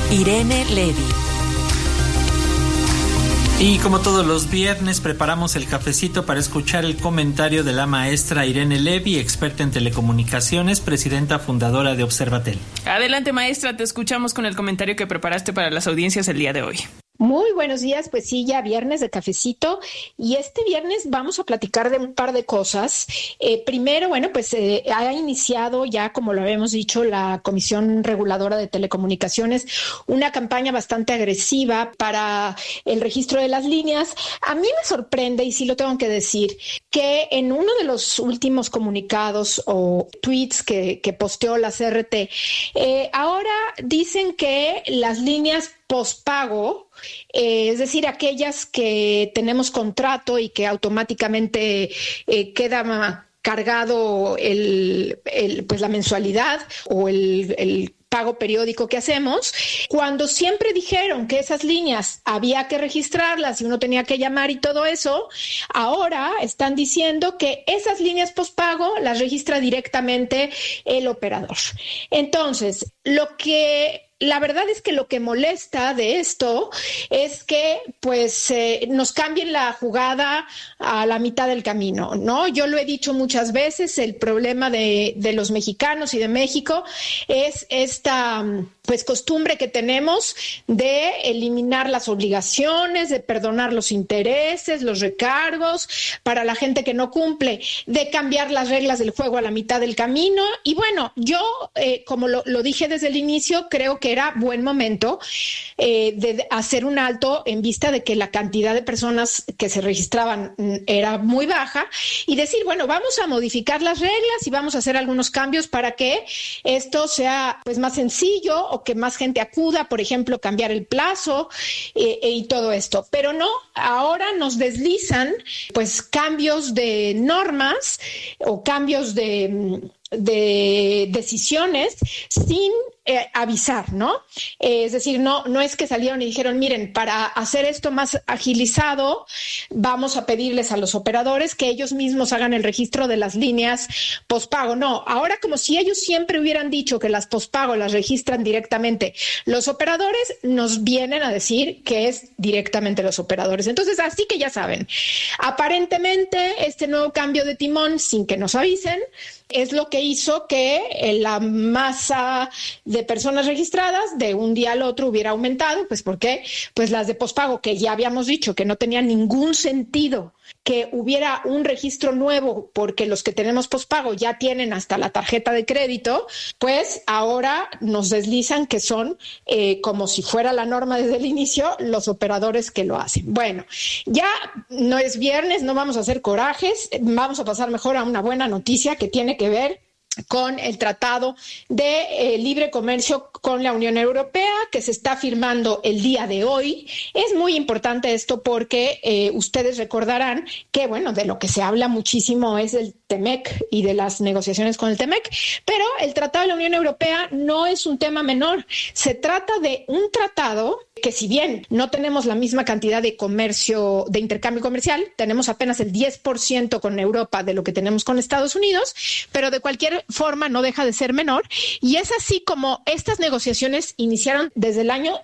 Irene Levy. Y como todos los viernes, preparamos el cafecito para escuchar el comentario de la maestra Irene Levy, experta en telecomunicaciones, presidenta fundadora de Observatel. Adelante, maestra, te escuchamos con el comentario que preparaste para las audiencias el día de hoy. Muy buenos días, pues sí, ya viernes de cafecito, y este viernes vamos a platicar de un par de cosas. Primero, bueno, pues ha iniciado ya, como lo habíamos dicho, la Comisión Reguladora de Telecomunicaciones, una campaña bastante agresiva para el registro de las líneas. A mí me sorprende, y sí lo tengo que decir, que en uno de los últimos comunicados o tweets que posteó la CRT, ahora dicen que las líneas pospago, es decir, aquellas que tenemos contrato y que automáticamente queda cargado pues la mensualidad o el pago periódico que hacemos, cuando siempre dijeron que esas líneas había que registrarlas y uno tenía que llamar y todo eso, ahora están diciendo que esas líneas pospago las registra directamente el operador. Entonces, la verdad es que lo que molesta de esto es que pues nos cambien la jugada a la mitad del camino, ¿no? Yo lo he dicho muchas veces, el problema de los mexicanos y de México es esta pues costumbre que tenemos de eliminar las obligaciones, de perdonar los intereses, los recargos para la gente que no cumple, de cambiar las reglas del juego a la mitad del camino. Y bueno, yo como lo dije desde el inicio, creo que era buen momento de hacer un alto en vista de que la cantidad de personas que se registraban era muy baja y decir, bueno, vamos a modificar las reglas y vamos a hacer algunos cambios para que esto sea pues más sencillo o que más gente acuda, por ejemplo, cambiar el plazo y todo esto. Pero no, ahora nos deslizan pues cambios de normas o cambios de decisiones sin avisar, ¿no? Es decir, no es que salieron y dijeron, miren, para hacer esto más agilizado, vamos a pedirles a los operadores que ellos mismos hagan el registro de las líneas pospago. No, ahora como si ellos siempre hubieran dicho que las pospago las registran directamente los operadores, nos vienen a decir que es directamente los operadores. Entonces, así que ya saben, aparentemente este nuevo cambio de timón, sin que nos avisen, es lo que hizo que la masa de personas registradas de un día al otro hubiera aumentado. Pues ¿por qué? Pues las de pospago, que ya habíamos dicho que no tenía ningún sentido que hubiera un registro nuevo porque los que tenemos pospago ya tienen hasta la tarjeta de crédito, pues ahora nos deslizan que son, como si fuera la norma desde el inicio, los operadores que lo hacen. Bueno, ya no es viernes, no vamos a hacer corajes, vamos a pasar mejor a una buena noticia que tiene que ver con el Tratado de Libre Comercio con la Unión Europea, que se está firmando el día de hoy. Es muy importante esto porque ustedes recordarán que, bueno, de lo que se habla muchísimo es del TEMEC y de las negociaciones con el TEMEC, pero el Tratado de la Unión Europea no es un tema menor. Se trata de un tratado que, si bien no tenemos la misma cantidad de comercio, de intercambio comercial, tenemos apenas el 10% con Europa de lo que tenemos con Estados Unidos, pero de cualquier forma no deja de ser menor, y es así como estas negociaciones iniciaron desde el año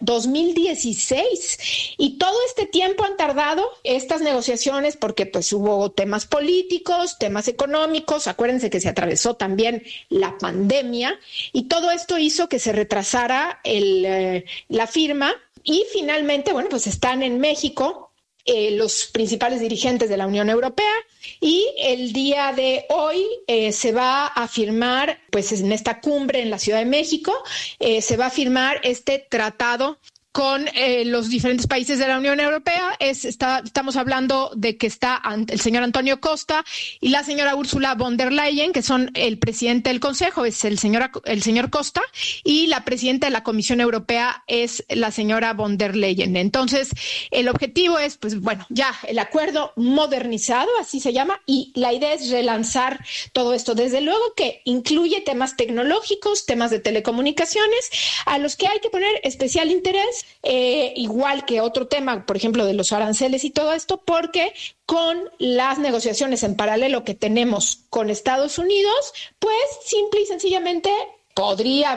2016 y todo este tiempo han tardado estas negociaciones porque pues hubo temas políticos, temas económicos, acuérdense que se atravesó también la pandemia y todo esto hizo que se retrasara la firma. Y finalmente, bueno, pues están en México los principales dirigentes de la Unión Europea y el día de hoy se va a firmar, pues en esta cumbre en la Ciudad de México, se va a firmar este tratado con los diferentes países de la Unión Europea. Estamos hablando de que está el señor Antonio Costa y la señora Ursula von der Leyen, que son el presidente del Consejo, es el señor Costa, y la presidenta de la Comisión Europea es la señora von der Leyen. Entonces, el objetivo es, pues bueno, ya el acuerdo modernizado, así se llama, y la idea es relanzar todo esto. Desde luego que incluye temas tecnológicos, temas de telecomunicaciones, a los que hay que poner especial interés, igual que otro tema, por ejemplo, de los aranceles y todo esto, porque con las negociaciones en paralelo que tenemos con Estados Unidos, pues simple y sencillamente podría